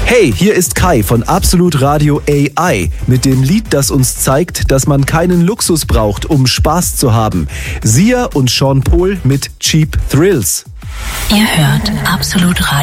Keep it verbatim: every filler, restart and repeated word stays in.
Hey, hier ist Kai von Absolut Radio A I mit dem Lied, das uns zeigt, dass man keinen Luxus braucht, um Spaß zu haben. Sia und Sean Paul mit Cheap Thrills. Ihr hört Absolut Radio.